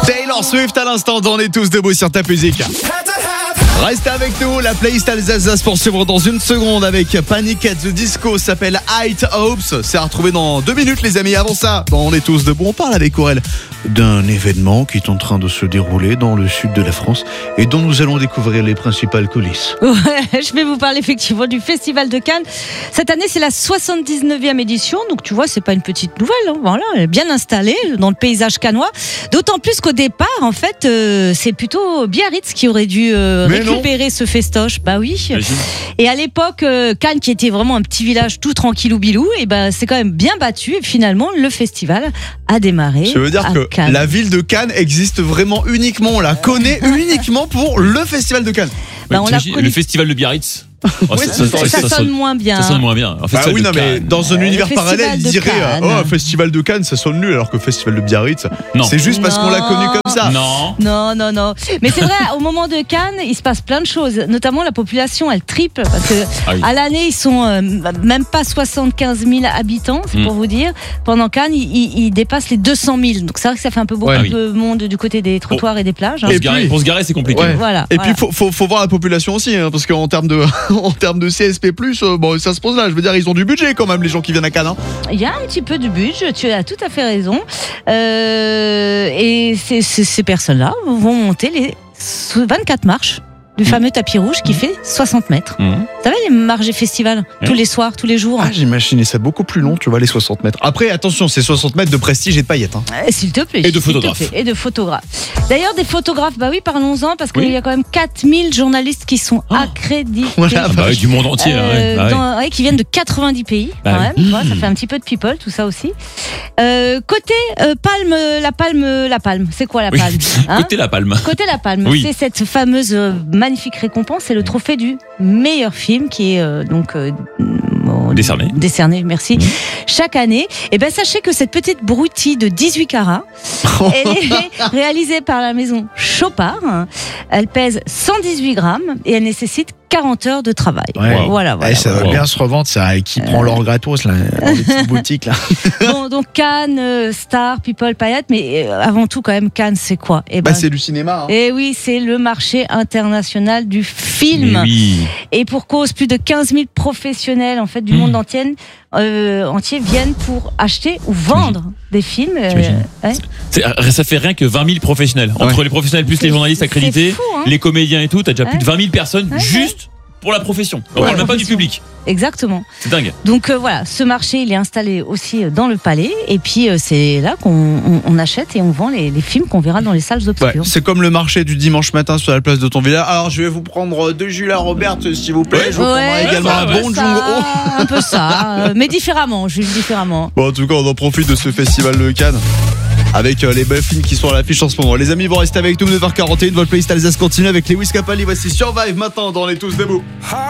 Taylor Swift à l'instant, on est tous debout sur ta musique. Restez avec nous, la playlist Alsace pour suivre dans une seconde avec Panic at the Disco, s'appelle High Hopes. C'est à retrouver dans 2 minutes les amis. Avant ça, on est tous debout, on parle avec Aurel d'un événement qui est en train de se dérouler dans le sud de la France et dont nous allons découvrir les principales coulisses. Ouais, je vais vous parler effectivement du Festival de Cannes. Cette année, c'est la 79e édition, donc tu vois, c'est pas une petite nouvelle. Hein. Voilà, elle est bien installée dans le paysage cannois. D'autant plus qu'au départ, en fait, c'est plutôt Biarritz qui aurait dû récupérer ce festoche. Bah oui. Imagine. Et à l'époque, Cannes, qui était vraiment un petit village tout tranquillou bilou, et ben c'est quand même bien battu. Et finalement, le festival a démarré. Ça veut dire à que Cannes. la ville de Cannes existe vraiment uniquement, on la connaît uniquement pour le Festival de Cannes. Bah, on l'a T'imagines, connu. le festival de Biarritz. Oh, Ouais, Ça sonne moins bien. Ça sonne moins bien. Un Bah festival oui, de non, mais Cannes. dans un univers Festival parallèle, il de dirait Cannes. Festival de Cannes, ça sonne nul, alors que Festival de Biarritz, Non. c'est juste parce qu'on l'a connu comme ça. Non. Non. Mais c'est vrai, au moment de Cannes, il se passe plein de choses. Notamment, la population, elle triple. Parce que Ah oui. à l'année, ils sont même pas 75 000 habitants, c'est pour vous dire. Pendant Cannes, ils dépassent les 200 000. Donc c'est vrai que ça fait un peu beaucoup Ouais. de monde du côté des trottoirs et des plages. hein. Et puis- Pour se garer, c'est compliqué. Ouais. Voilà. Et puis faut voir la population aussi, hein, parce qu'en termes de en termes de CSP+, bon ça se pose là. Je veux dire, ils ont du budget quand même les gens qui viennent à Cannes. Hein. Il y a un petit peu de budget, tu as tout à fait raison. Et ces personnes-là vont monter les 24 marches du fameux tapis rouge qui fait 60 mètres. Mhm. Vous savez, les marches des festivals, tous les soirs, tous les jours. Ah, j'imaginais ça beaucoup plus long, tu vois, les 60 mètres. Après, attention, c'est 60 mètres de prestige et de paillettes. Hein. S'il te plaît. Et de s'il te photographes. plaît. Et de photographes. D'ailleurs, des photographes, bah oui, parlons-en, parce qu'il Oui. y a quand même 4000 journalistes qui sont accrédités. Voilà. Ah bah oui, du monde entier. là, ouais. Bah ouais. Ouais, qui viennent de 90 pays, Bah quand oui. même. Tu vois, ça fait un petit peu de people, tout ça aussi. Côté palme, la palme. C'est quoi la Oui. palme hein Côté la palme. Côté la palme, Oui. c'est cette fameuse magnifique récompense, c'est le trophée du meilleur film qui est décerné, merci, chaque année. Et ben sachez que cette petite broutille de 18 carats, elle est réalisée par la maison Chopard. Elle pèse 118 grammes et elle nécessite 40 heures de travail. Ouais. Voilà. Eh, ça va Wow. bien se revendre, ça. Qui prend l'or gratos là, dans les petites boutiques là. Bon, donc Cannes, Star, People, Paillettes, mais avant tout quand même Cannes, c'est quoi Bah c'est du cinéma. Hein. Et oui, c'est le marché international du film. Mais oui. Et pour cause, plus de 15 000 professionnels en fait du monde entier viennent pour acheter ou vendre des films. T'imagines Ouais. Ça fait rien que 20 000 professionnels. Entre les professionnels plus les journalistes accrédités, c'est fou, hein. les comédiens et tout, t'as déjà plus de Ouais. 20 000 personnes Ouais, juste pour la profession. On Ouais, parle même pas du profession. public. Exactement. C'est dingue. Donc voilà, ce marché il est installé aussi dans le palais et puis c'est là qu'on achète et on vend les films qu'on verra dans les salles Ouais, obscures. c'est comme le marché du dimanche matin sur la place de ton village. Alors je vais vous prendre 2 Julia Roberts s'il vous plaît. Je vous prendrai également un bon Jung-ho. Un peu ça, mais différemment, juste différemment. Bon, en tout cas, on en profite de ce festival de Cannes avec les belles films qui sont à l'affiche en ce moment. Les amis, vous restez avec nous, 9h41. Votre playlist Alsace continue avec les Wiz Capaldi. Voici Survive maintenant dans Les Tous Debout.